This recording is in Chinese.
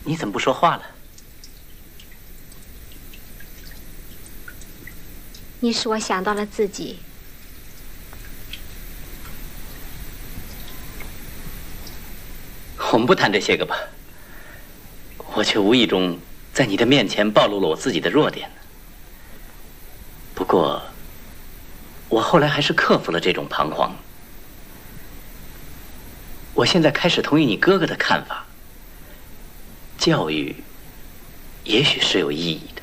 你怎么不说话了？ 你使我想到了自己。 我们不谈这些个吧。我却无意中在你的面前暴露了我自己的弱点。不过，我后来还是克服了这种彷徨。我现在开始同意你哥哥的看法，教育也许是有意义的。